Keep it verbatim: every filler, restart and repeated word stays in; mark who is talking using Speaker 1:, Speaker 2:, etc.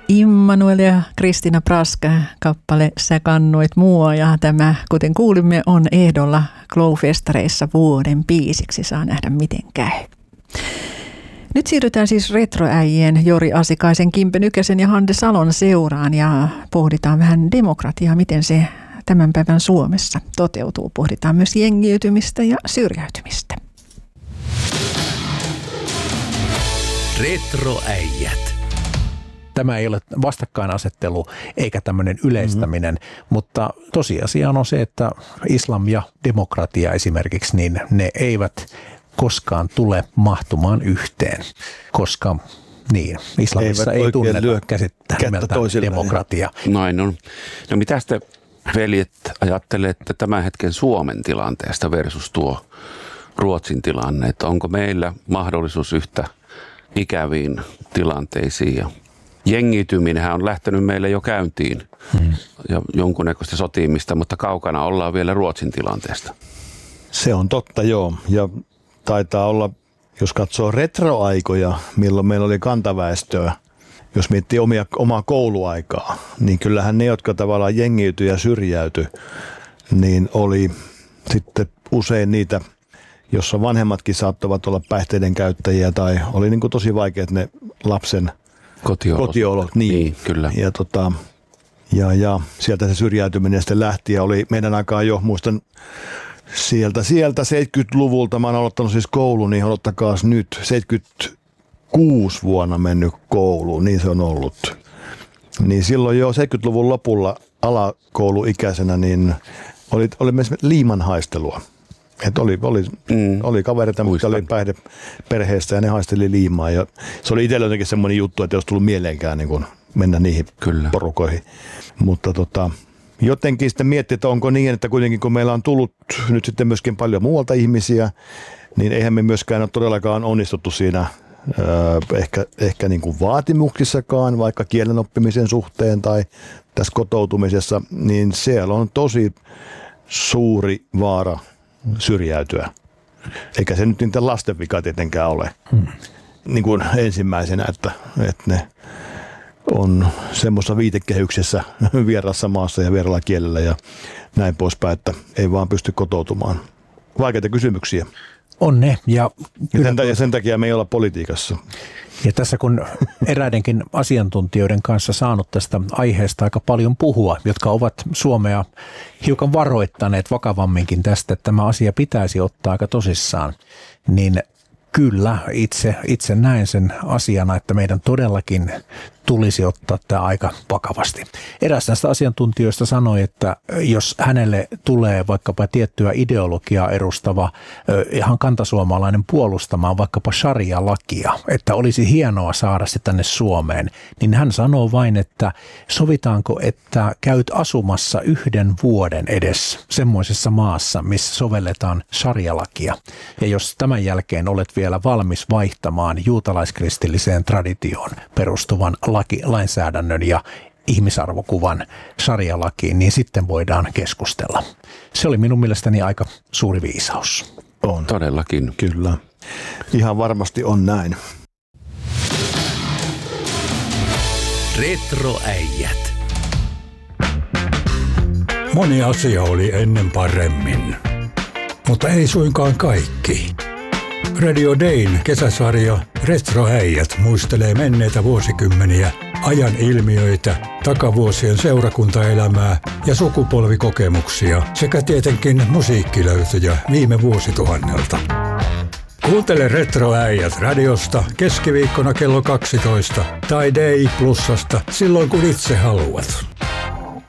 Speaker 1: Immanuel ja Kristiina Praska kappale Sä kannoit mua, ja tämä, kuten kuulimme, on ehdolla Glow-festareissa vuoden biisiksi. Saa nähdä, miten käy. Nyt siirrytään siis retroäijien Jori Asikaisen, Kimpe Nykäsen ja Hande Salon seuraan ja pohditaan vähän demokratiaa, miten se tämän päivän Suomessa toteutuu. Pohditaan myös jengiytymistä ja syrjäytymistä.
Speaker 2: Retroäijät.
Speaker 3: Tämä ei ole vastakkainasettelu eikä tämmöinen yleistäminen, mm-hmm. mutta tosiasia on se, että islam ja demokratia esimerkiksi, niin ne eivät koskaan tule mahtumaan yhteen, koska niin, islamissa eivät ei tunneta käsittää nimeltä demokratia.
Speaker 4: Näin on. No mitä te, veljet, ajattelette tämän hetken Suomen tilanteesta versus tuo Ruotsin tilanne, että onko meillä mahdollisuus yhtä ikäviin tilanteisiin? Ja jengiytyminenhän on lähtenyt meille jo käyntiin hmm. ja jonkunnäköistä sotimista, mutta kaukana ollaan vielä Ruotsin tilanteesta.
Speaker 5: Se on totta, joo. Ja taitaa olla, jos katsoo retroaikoja, milloin meillä oli kantaväestöä, jos miettii omia, omaa kouluaikaa, niin kyllähän ne, jotka tavallaan jengiytyi ja syrjäytyi, niin oli sitten usein niitä, jossa vanhemmatkin saattavat olla päihteiden käyttäjiä tai oli niin kuin tosi vaikeat ne lapsen
Speaker 4: kotiolot.
Speaker 5: kotiolot niin.
Speaker 4: Niin, kyllä.
Speaker 5: Ja, tota, ja, ja sieltä se syrjäytyminen sitten lähti ja oli meidän aikaan jo, muistan sieltä, sieltä seitsemänkymmentäluvulta, mä oon aloittanut siis koulun, niin odottakaas nyt, seitsemänkymmentäkuusi vuonna mennyt kouluun, niin se on ollut. Niin silloin jo seitsemänkymmentäluvun lopulla alakouluikäisenä, niin oli, oli myös liimanhaistelua. Että oli, oli, mm. oli kavereita, mutta oli päihdeperheestä ja ne haisteli liimaa. Ja se oli itsellä jotenkin semmoinen juttu, että ei olisi tullut mieleenkään niin kun mennä niihin Kyllä. porukoihin. Mutta tota, jotenkin sitten miettii, että onko niin, että kuitenkin kun meillä on tullut nyt sitten myöskin paljon muualta ihmisiä, niin eihän me myöskään ole todellakaan onnistuttu siinä öö, ehkä, ehkä niin kuin vaatimuksissakaan, vaikka kielen oppimisen suhteen tai tässä kotoutumisessa, niin siellä on tosi suuri vaara syrjäytyä. Eikä se nyt niiden lasten vika tietenkään ole hmm. niin kuin ensimmäisenä, että, että ne on semmoisessa viitekehyksessä vierassa maassa ja vieralla kielellä ja näin poispäin, että ei vaan pysty kotoutumaan. Vaikeita kysymyksiä.
Speaker 3: On ne. Ja,
Speaker 5: ja sen, takia, sen takia me ei olla politiikassa.
Speaker 3: Ja tässä kun eräidenkin asiantuntijoiden kanssa saanut tästä aiheesta aika paljon puhua, jotka ovat Suomea hiukan varoittaneet vakavamminkin tästä, että tämä asia pitäisi ottaa aika tosissaan, niin kyllä itse, itse näen sen asiana, että meidän todellakin tulisi ottaa tämä aika vakavasti. Eräs näistä asiantuntijoista sanoi, että jos hänelle tulee vaikkapa tiettyä ideologiaa edustava ihan kantasuomalainen puolustamaan vaikkapa sharia-lakia, että olisi hienoa saada se tänne Suomeen, niin hän sanoo vain, että sovitaanko, että käyt asumassa yhden vuoden edes semmoisessa maassa, missä sovelletaan sharia-lakia. Ja jos tämän jälkeen olet vielä valmis vaihtamaan juutalaiskristilliseen traditioon perustuvan laki, lainsäädännön ja ihmisarvokuvan sharia-lakiin, niin sitten voidaan keskustella. Se oli minun mielestäni aika suuri viisaus.
Speaker 5: On.
Speaker 4: Todellakin.
Speaker 5: Kyllä. Ihan varmasti on näin.
Speaker 2: Retroäijät.
Speaker 6: Moni asia oli ennen paremmin, mutta ei suinkaan kaikki. Radio Dayn kesäsarja Retroäijät muistelee menneitä vuosikymmeniä, ajan ilmiöitä, takavuosien seurakuntaelämää ja sukupolvikokemuksia sekä tietenkin musiikkilöytöjä viime vuosituhannelta. Kuuntele Retroäijät radiosta keskiviikkona kello kaksitoista tai Day Plusasta silloin kun itse haluat.